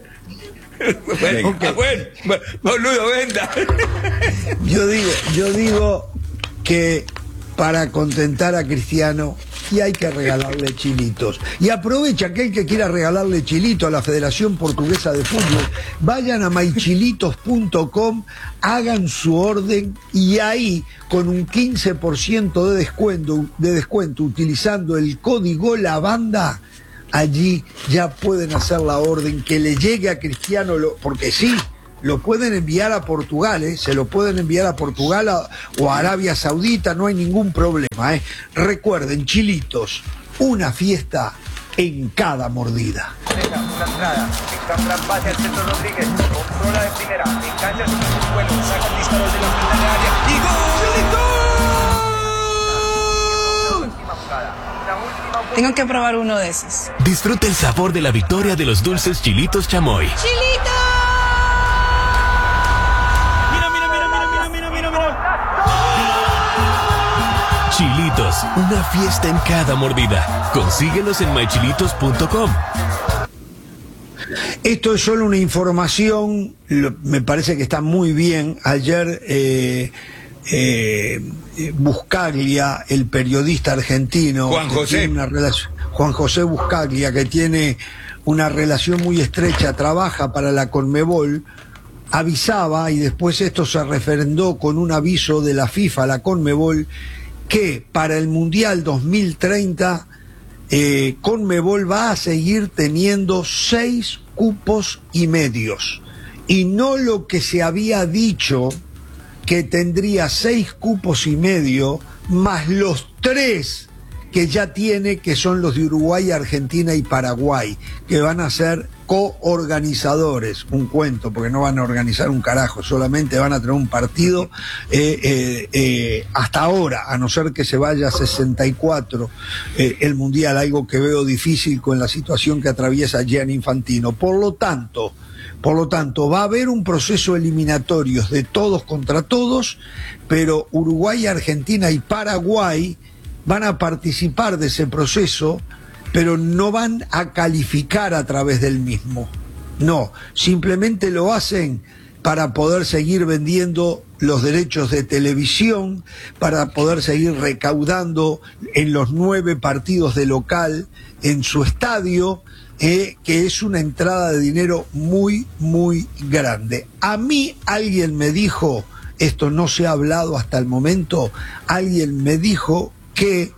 ah, bueno, boludo, venda. Yo digo, yo digo que para contentar a Cristiano y hay que regalarle chilitos. Y aprovecha aquel que quiera regalarle chilito a la Federación Portuguesa de Fútbol, vayan a my chilitos punto com, hagan su orden y ahí con un quince por ciento de descuento, de descuento utilizando el código La Banda, allí ya pueden hacer la orden que le llegue a Cristiano, lo, porque sí, lo pueden enviar a Portugal, ¿eh? Se lo pueden enviar a Portugal a- o a Arabia Saudita, no hay ningún problema. ¿eh? Recuerden, chilitos, una fiesta en cada mordida. Una entrada, encuentra pase al centro Rodríguez, controla de primera, engancha su vuelo, saca el disparo de la frente de área y gol. Última jugada, la última. Tengo que probar uno de esos. Disfruta el sabor de la victoria de los dulces chilitos chamoy. ¡Chilito! Chilitos, una fiesta en cada mordida. Consíguelos en my chilitos punto com. Esto es solo una información, lo- me parece que está muy bien. Ayer eh, eh, Buscaglia, el periodista argentino, Juan que José. tiene una relación- Juan José Buscaglia, que tiene una relación muy estrecha, trabaja para la Conmebol, avisaba, y después esto se referendó con un aviso de la FIFA, la Conmebol, que para el Mundial dos mil treinta eh, Conmebol va a seguir teniendo seis cupos y medios, y no lo que se había dicho, que tendría seis cupos y medio más los tres que ya tiene, que son los de Uruguay, Argentina y Paraguay, que van a ser coorganizadores. Un cuento, porque no van a organizar un carajo, solamente van a tener un partido eh, eh, eh, hasta ahora, a no ser que se vaya a sesenta y cuatro eh, el Mundial, algo que veo difícil con la situación que atraviesa Gianni Infantino. Por lo tanto, por lo tanto, va a haber un proceso eliminatorio de todos contra todos, pero Uruguay, Argentina y Paraguay van a participar de ese proceso, pero no van a calificar a través del mismo. No, simplemente lo hacen para poder seguir vendiendo los derechos de televisión, para poder seguir recaudando en los nueve partidos de local en su estadio, eh, que es una entrada de dinero muy, muy grande. A mí alguien me dijo, esto no se ha hablado hasta el momento, alguien me dijo que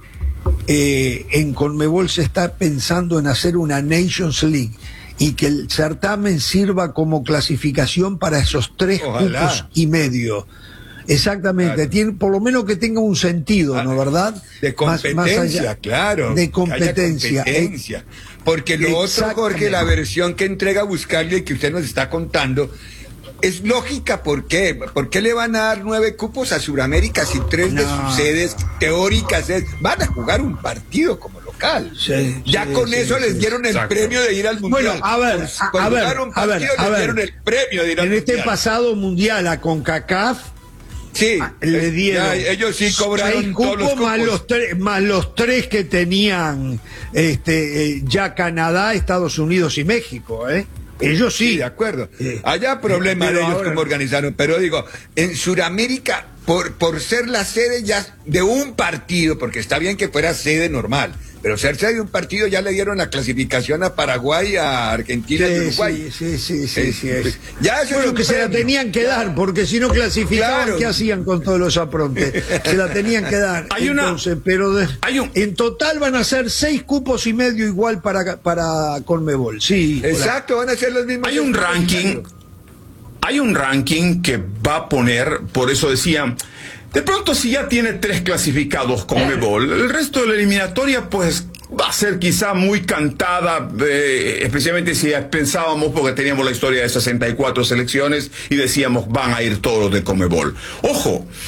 eh, en Conmebol se está pensando en hacer una Nations League y que el certamen sirva como clasificación para esos tres Ojalá. cupos y medio. Exactamente, Claro. tiene, por lo menos que tenga un sentido, ¿no, verdad? De Más- competencia, más allá- claro. De que haya competencia. competencia. Porque lo otro, Jorge, la versión que entrega Buscaglia y que usted nos está contando, es lógica. ¿Por qué? ¿Por qué le van a dar nueve cupos a Sudamérica si tres de No. sus sedes teóricas es, van a jugar un partido como local? Sí, ya sí, con sí, eso sí, les sí. dieron el Exacto. premio de ir al Mundial. Bueno, a ver, Por- a, por a ver, jugar un a ver, partido a les ver. dieron el premio de ir al En este Mundial. pasado mundial a CONCACAF Sí, le es- dieron ya, ellos sí cobraron seis todos los cupos más cupos. los tres más los tres que tenían este eh, ya Canadá, Estados Unidos y México, ¿eh? Ellos sí. Sí, de acuerdo. Eh, Allá problema pero de ellos ahora- cómo organizaron, pero digo, en Sudamérica, por, por ser la sede ya de un partido, porque está bien que fuera sede normal, pero ser sede de un partido ya le dieron la clasificación a Paraguay, a Argentina y Sí, Uruguay. sí, sí, sí, sí, Eh, sí, es. ya eso es Bueno, un que se la premio. tenían que dar, porque si no clasificaban, Claro. ¿qué hacían con todos los aprontes? Se la tenían que dar. Hay una- Entonces, pero de- hay un- en total van a ser seis cupos y medio igual para, para Conmebol. Sí. Exacto, van a ser los mismos. Hay un ranking, hay un ranking que va a poner, por eso decía, de pronto si ya tiene tres clasificados con Conmebol, el resto de la eliminatoria pues va a ser quizá muy cantada, eh, especialmente si pensábamos, porque teníamos la historia de sesenta y cuatro selecciones y decíamos van a ir todos los de Conmebol. Ojo,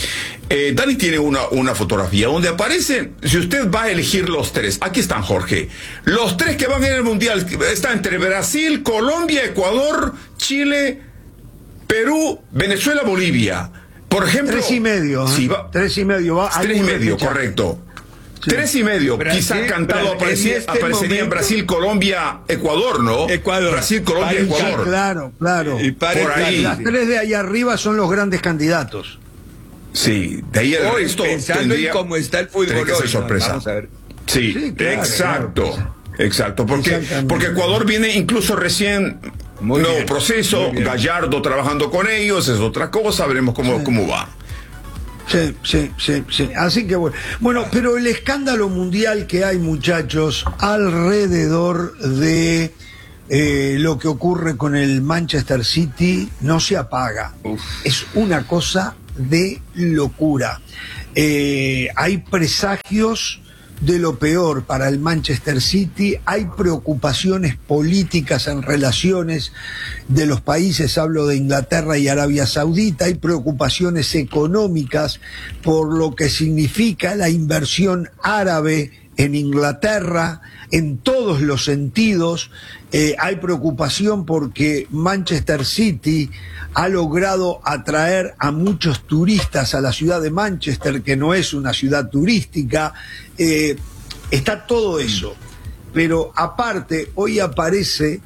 Eh, Dani tiene una, una fotografía donde aparecen, si usted va a elegir los tres, aquí están, Jorge, los tres que van en el Mundial, están entre Brasil, Colombia, Ecuador, Chile, Perú, Venezuela, Bolivia. Por ejemplo... Tres y medio. ¿eh? Sí, va, tres y medio. Va, tres y medio, correcto. Sí. Tres y medio, Brasil, quizá cantado aparecía, este aparecería momento, en Brasil, Colombia, Ecuador, ¿no? Ecuador. Brasil, Colombia, para Ecuador. Claro, claro. Y para por ahí. Las tres de allá arriba son los grandes candidatos. Sí, de ahí el hoy, resto pensando tendría, en cómo está el fútbol tiene que ser hoy, sorpresa. Vamos a ver. Sí, sí claro, exacto, claro. exacto, porque, porque Ecuador viene incluso recién muy nuevo bien, proceso, Gallardo trabajando con ellos, es otra cosa, veremos cómo, sí. cómo va. Sí, sí, sí, sí. Así que bueno. Bueno, pero el escándalo mundial que hay, muchachos, alrededor de eh, lo que ocurre con el Manchester City no se apaga. Uf. Es una cosa de locura. Eh, hay presagios de lo peor para el Manchester City, hay preocupaciones políticas en relaciones de los países, hablo de Inglaterra y Arabia Saudita, hay preocupaciones económicas por lo que significa la inversión árabe en Inglaterra, en todos los sentidos. Eh, hay preocupación porque Manchester City ha logrado atraer a muchos turistas a la ciudad de Manchester, que no es una ciudad turística. Eh, está todo eso. Pero aparte, hoy aparece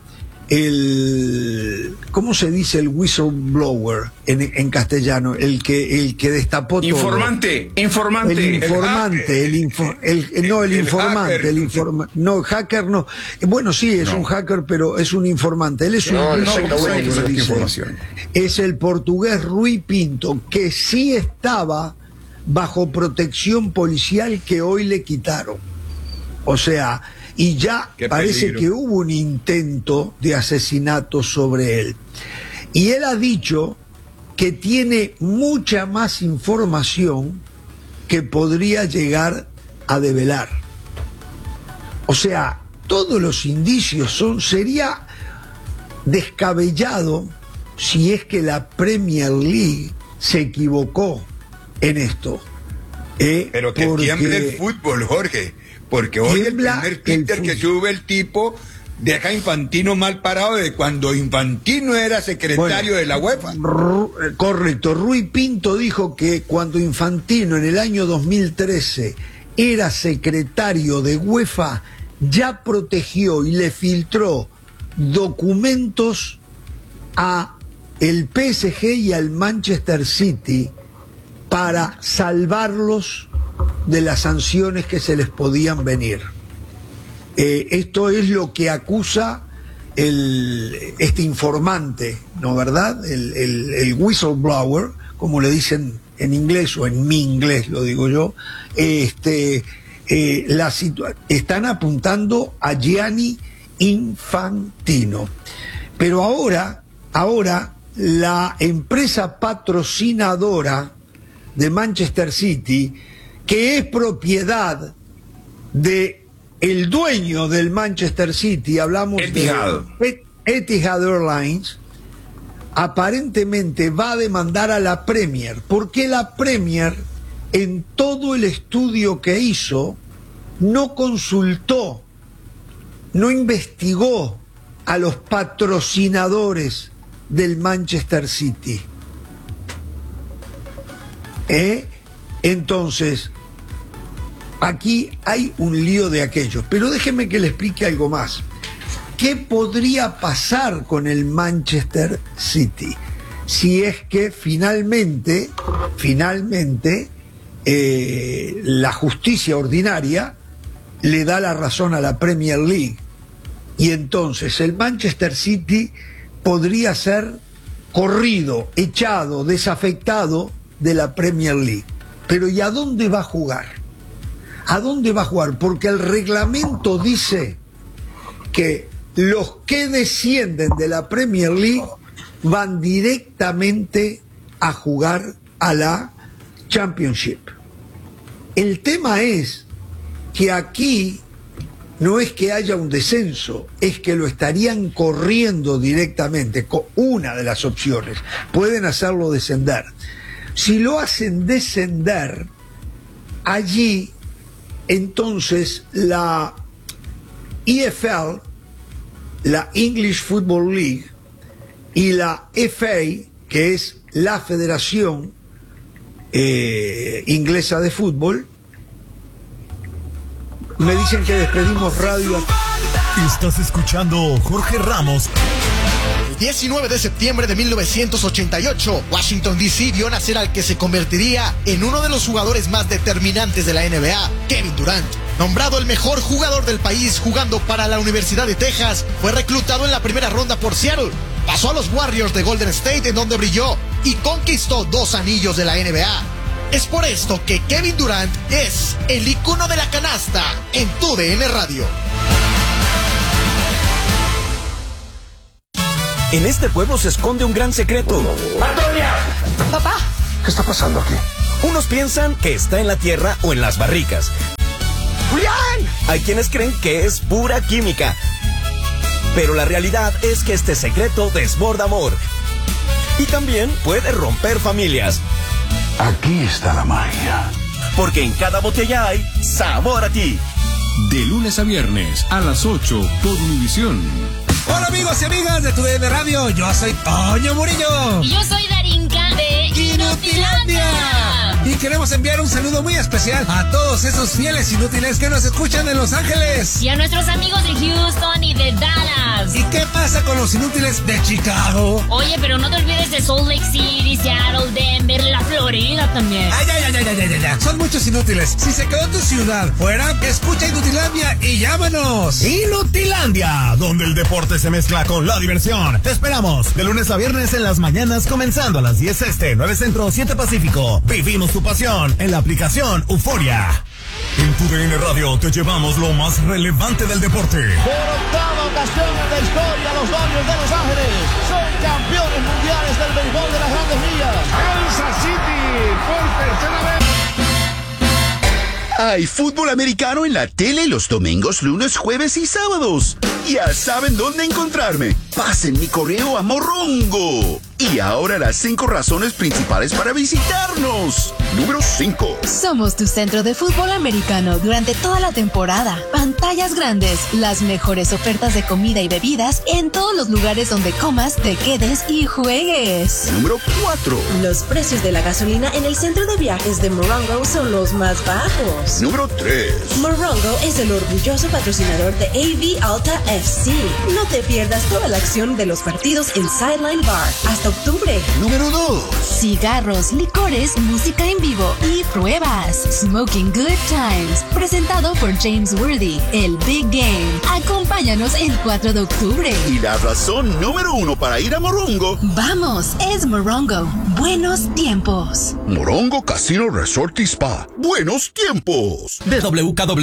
el, ¿cómo se dice el whistleblower en, en castellano? El que, el que destapó todo. Informante, informante. El informante, el, info, el, el no, el, el informante, hacker. el informa, no, hacker no. Bueno, sí, es no. un hacker, pero es un informante. Él es un, no, no, no, no, no, se dice. Información. Es el portugués Rui Pinto, que sí estaba bajo protección policial, que hoy le quitaron. O sea, y ya Qué parece peligro. que hubo un intento de asesinato sobre él. Y él ha dicho que tiene mucha más información que podría llegar a develar. O sea, todos los indicios son, sería descabellado si es que la Premier League se equivocó en esto. Eh, Pero que porque... tiemble el fútbol, Jorge. Porque hoy el primer Twitter que sube el tipo deja a Infantino mal parado de cuando Infantino era secretario bueno, de la UEFA. Correcto. Rui Pinto dijo que cuando Infantino en el año dos mil trece era secretario de UEFA, ya protegió y le filtró documentos a el P S G y al Manchester City para salvarlos de las sanciones que se les podían venir. Eh, esto es lo que acusa el, este informante, ¿no verdad? El, el, el whistleblower, como le dicen en inglés, o en mi inglés lo digo yo. Este, eh, la están apuntando a Gianni Infantino. Pero ahora, ahora la empresa patrocinadora de Manchester City, que es propiedad de el dueño del Manchester City, hablamos Etihad. de Etihad Airlines, aparentemente va a demandar a la Premier, porque la Premier, en todo el estudio que hizo, no consultó, no investigó a los patrocinadores del Manchester City. ¿Eh? Entonces, aquí hay un lío de aquellos. Pero déjeme que le explique algo más. ¿Qué podría pasar con el Manchester City si es que finalmente, finalmente, eh, la justicia ordinaria le da la razón a la Premier League? Y entonces el Manchester City podría ser corrido, echado, desafectado de la Premier League. Pero ¿y a dónde va a jugar? ¿A dónde va a jugar? Porque el reglamento dice que los que descienden de la Premier League van directamente a jugar a la Championship. El tema es que aquí no es que haya un descenso, es que lo estarían corriendo directamente, con una de las opciones. Pueden hacerlo descender. Si lo hacen descender, allí entonces la E F L, la English Football League, y la F A, que es la Federación eh, Inglesa de Fútbol, me dicen que despedimos radio. Estás escuchando Jorge Ramos. El diecinueve de septiembre de mil novecientos ochenta y ocho, Washington D C vio nacer al que se convertiría en uno de los jugadores más determinantes de la N B A, Kevin Durant. Nombrado el mejor jugador del país jugando para la Universidad de Texas, fue reclutado en la primera ronda por Seattle. Pasó a los Warriors de Golden State, en donde brilló y conquistó dos anillos de la N B A. Es por esto que Kevin Durant es el icono de la canasta en tu D N Radio. En este pueblo se esconde un gran secreto. ¡Antonia! ¡Papá! ¿Qué está pasando aquí? Unos piensan que está en la tierra o en las barricas. ¡Julián! Hay quienes creen que es pura química. Pero la realidad es que este secreto desborda amor. Y también puede romper familias. Aquí está la magia. Porque en cada botella hay sabor a ti. De lunes a viernes a las ocho por Univisión. Hola amigos y amigas de tu D N Radio, yo soy Toño Murillo. Y yo soy Darinka de Inutilandia. Y queremos enviar un saludo muy especial a todos esos fieles inútiles que nos escuchan en Los Ángeles. Y a nuestros amigos de Houston y de Dallas. ¿Y qué pasa con los inútiles de Chicago? Oye, pero no te olvides de Salt Lake City, Seattle, Denver, la Florida también. Ay, ay, ay, ay, ay, ay, ay. Son muchos inútiles. Si se quedó tu ciudad fuera, escucha Inutilandia y llámanos. Inutilandia, donde el deporte se mezcla con la diversión. Te esperamos de lunes a viernes en las mañanas, comenzando a las diez este, nueve centro, siete pacífico. Vivimos tu pasión en la aplicación Euforia. En tu D N Radio te llevamos lo más relevante del deporte. Por octava ocasión en la historia, los Dodgers de Los Ángeles son campeones mundiales del béisbol de las Grandes Ligas. Kansas City, por tercera vez. Hay fútbol americano en la tele los domingos, lunes, jueves y sábados. Ya saben dónde encontrarme. Pasen mi correo a Morrongo. Y ahora las cinco razones principales para visitarnos. Número cinco. Somos tu centro de fútbol americano durante toda la temporada. Pantallas grandes, las mejores ofertas de comida y bebidas en todos los lugares donde comas, te quedes y juegues. Número cuatro. Los precios de la gasolina en el centro de viajes de Morongo son los más bajos. Número tres. Morongo es el orgulloso patrocinador de A V Alta F C. No te pierdas toda la acción de los partidos en Sideline Bar hasta octubre. Número dos. Cigarros, licores, música en vivo y pruebas. Smoking Good Times. Presentado por James Worthy, el Big Game. Acompáñanos el cuatro de octubre. Y la razón número uno para ir a Morongo. Vamos, es Morongo. Buenos tiempos. Morongo Casino Resort y Spa. Buenos tiempos. De W K W